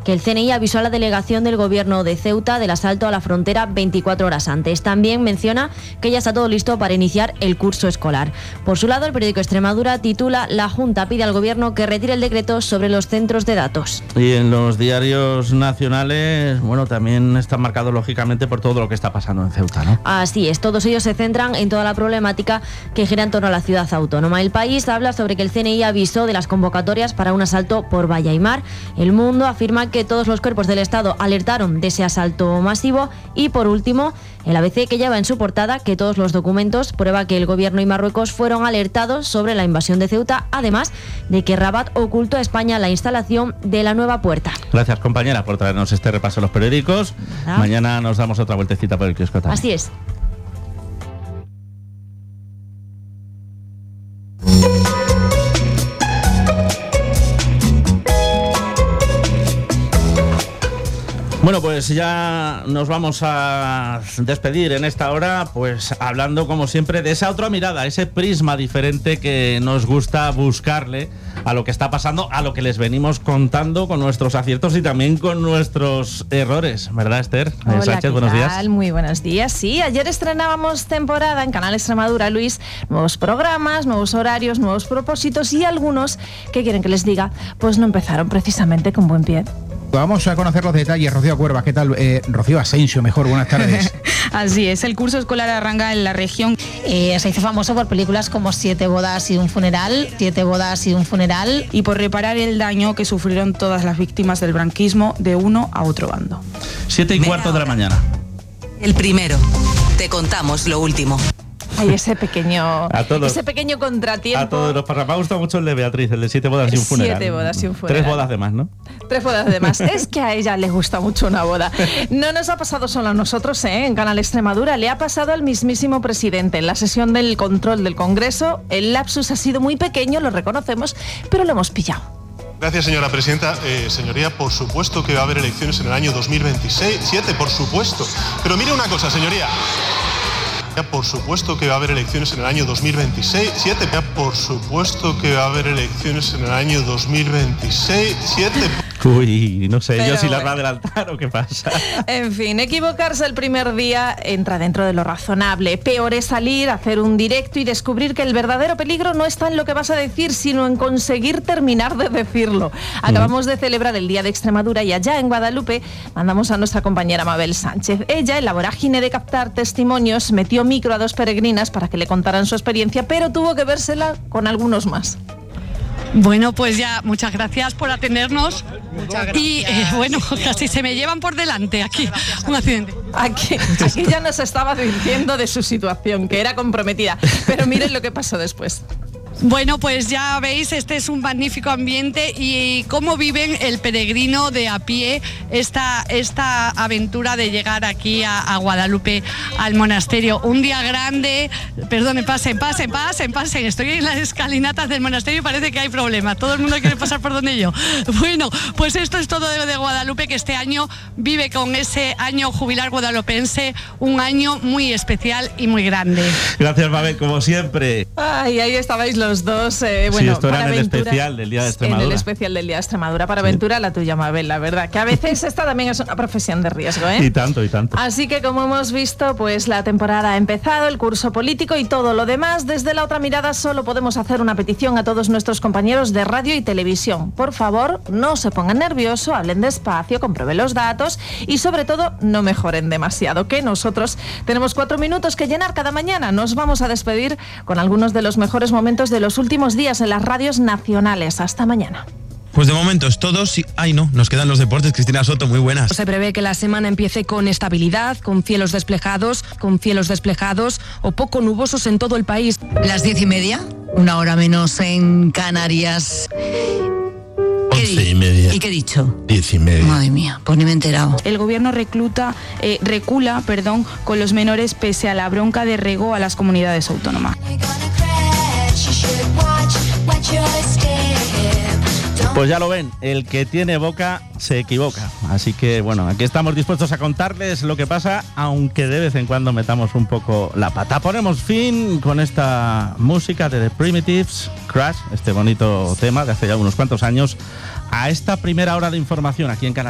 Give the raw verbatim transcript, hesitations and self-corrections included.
que el C N I avisó a la delegación del gobierno de Ceuta del asalto a la frontera veinticuatro horas antes. También menciona que ya está todo listo para iniciar el curso escolar. Por su lado, el periódico Extremadura titula: La Junta pide al gobierno que retire el decreto sobre los centros de datos. Y en los diarios nacionales, bueno, también están marcados lógicamente por todo lo que está pasando en Ceuta, ¿no? Así es, todos ellos se centran en toda la problemática que gira en torno a la ciudad autónoma. El País habla sobre que el C N I avisó de las convocatorias para un asalto por Valla y Mar. El Mundo afirma que todos los cuerpos del Estado alertaron de ese asalto masivo. Y por último, el A B C, que lleva en su portada que todos los documentos prueba que el gobierno y Marruecos fueron alertados sobre la invasión de Ceuta, además de que Rabat ocultó a España la instalación de la nueva puerta. Gracias, compañera, por traernos este repaso a los periódicos. ¿Ah? Mañana nos damos otra vueltecita por el kiosco también. Así es. Bueno, pues ya nos vamos a despedir en esta hora, pues hablando como siempre de esa otra mirada, ese prisma diferente que nos gusta buscarle a lo que está pasando, a lo que les venimos contando con nuestros aciertos y también con nuestros errores, ¿verdad, Esther? Hola, Sánchez, ¿qué buenos tal? días. Muy buenos días. Sí, ayer estrenábamos temporada en Canal Extremadura, Luis, nuevos programas, nuevos horarios, nuevos propósitos y algunos que quieren que les diga, pues no empezaron precisamente con buen pie. Vamos a conocer los detalles. Rocío Cuerva, ¿qué tal? Eh, Rocío Asensio, mejor, buenas tardes. Así es, el curso escolar arranca en la región. Eh, se hizo famoso por películas como Siete bodas y un funeral, Siete bodas y un funeral. Y por reparar el daño que sufrieron todas las víctimas del franquismo de uno a otro bando. Siete y cuarto de la mañana. El primero. Te contamos lo último. Ay, ese pequeño, a todos, ese pequeño contratiempo. A todos los pasa. Me ha gustado mucho el de Beatriz, el de siete bodas y un funeral. Siete bodas y un funeral. Tres bodas de más, ¿no? Tres bodas de más. Es que a ella le gusta mucho una boda. No nos ha pasado solo a nosotros, ¿eh? En Canal Extremadura le ha pasado al mismísimo presidente. En la sesión del control del Congreso, el lapsus ha sido muy pequeño, lo reconocemos, pero lo hemos pillado. Gracias, señora presidenta. Eh, señoría, por supuesto que va a haber elecciones en el año dos mil veintisiete, siete, por supuesto. Pero mire una cosa, señoría. Por supuesto que va a haber elecciones en el año dos mil veintiséis, siete. Por supuesto que va a haber elecciones en el año dos mil veintiséis, siete. Uy, no sé Pero yo si bueno. las va a adelantar o qué pasa. En fin, equivocarse el primer día entra dentro de lo razonable. Peor es salir, hacer un directo y descubrir que el verdadero peligro no está en lo que vas a decir, sino en conseguir terminar de decirlo. Acabamos de celebrar el Día de Extremadura y allá en Guadalupe mandamos a nuestra compañera Mabel Sánchez. Ella, en la vorágine de captar testimonios, metió micro a dos peregrinas para que le contaran su experiencia, pero tuvo que vérsela con algunos más. Bueno, pues ya, muchas gracias por atendernos. Muchas gracias. Y eh, bueno, casi se me llevan por delante aquí, un accidente. Aquí, aquí ya nos estaba diciendo de su situación, que era comprometida, pero miren lo que pasó después. Bueno, pues ya veis, este es un magnífico ambiente y cómo viven el peregrino de a pie esta, esta aventura de llegar aquí a, a Guadalupe, al monasterio. Un día grande, perdone, pasen, pasen, pasen, pasen. Estoy en las escalinatas del monasterio y parece que hay problemas. Todo el mundo quiere pasar por donde yo. Bueno, pues esto es todo de, de Guadalupe, que este año vive con ese año jubilar guadalupense, un año muy especial y muy grande. Gracias, Mabel, como siempre. Ay, ahí estabais los dos. Eh, bueno, sí, esto era para en el Ventura, especial del Día de Extremadura. En el especial del Día de Extremadura. Para Ventura, sí. La tuya, Mabel, la verdad. Que a veces esta también es una profesión de riesgo, ¿eh? Y tanto, y tanto. Así que, como hemos visto, pues la temporada ha empezado, el curso político y todo lo demás. Desde La Otra Mirada solo podemos hacer una petición a todos nuestros compañeros de radio y televisión. Por favor, no se pongan nerviosos, hablen despacio, comprueben los datos y, sobre todo, no mejoren demasiado, que nosotros tenemos cuatro minutos que llenar cada mañana. Nos vamos a despedir con algunos de los mejores momentos de los últimos días en las radios nacionales. Hasta mañana. Pues de momento es todo. Sí. Ay, no, nos quedan los deportes. Cristina Soto, muy buenas. Se prevé que la semana empiece con estabilidad, con cielos despejados, con cielos despejados o poco nubosos en todo el país. Las diez y media, una hora menos en Canarias. Once y media. ¿Y qué he dicho? Diez y media. Madre mía, pues ni me he enterado. El gobierno recluta, eh, recula perdón, con los menores pese a la bronca de Rego a las comunidades autónomas. Pues ya lo ven, el que tiene boca se equivoca. Así que bueno, aquí estamos dispuestos a contarles lo que pasa, aunque de vez en cuando metamos un poco la pata. Ponemos fin con esta música de The Primitives, Crash, este bonito tema de hace ya unos cuantos años, a esta primera hora de información aquí en Canal.